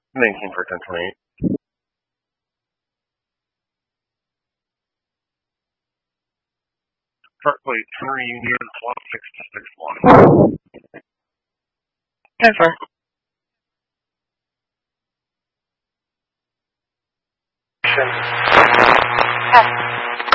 19 for 1028. Berkeley, Henry Union, 1661. 10-4. Pass.